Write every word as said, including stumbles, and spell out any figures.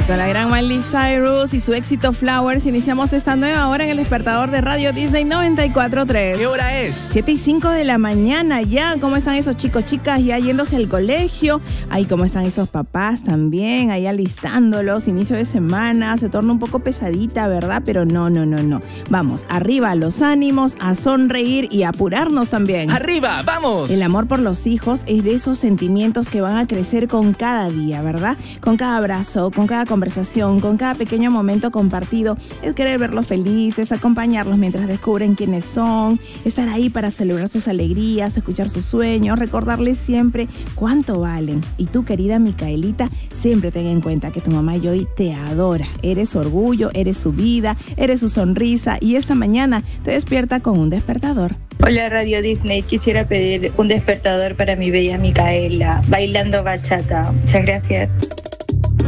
con la gran Miley Cyrus y su éxito Flowers, iniciamos esta nueva hora en el despertador de Radio Disney noventa y cuatro punto tres. ¿Qué hora es? siete y cinco de la mañana ya. ¿Cómo están esos chicos, chicas? Ya yéndose al colegio. Ahí, ¿cómo están esos papás también? Ahí alistándolos. Inicio de semana. Se torna un poco pesadita, ¿verdad? Pero no, no, no, no. Vamos, arriba los ánimos, a sonreír y a apurarnos también. ¡Arriba, vamos! El amor por los hijos es de esos sentimientos que van a crecer con cada día, ¿verdad? Con cada abrazo, con cada conversación, con cada pequeño momento compartido. Es querer verlos felices, acompañarlos mientras descubren quiénes son, estar ahí para celebrar sus alegrías, escuchar sus sueños, recordarles siempre cuánto valen. Y tú, querida Micaelita, siempre ten en cuenta que tu mamá Joy te adora. Eres su orgullo, eres su vida, eres su sonrisa y esta mañana te despierta con un despertador. Hola Radio Disney, quisiera pedir un despertador para mi bella Micaela, bailando bachata. Muchas gracias.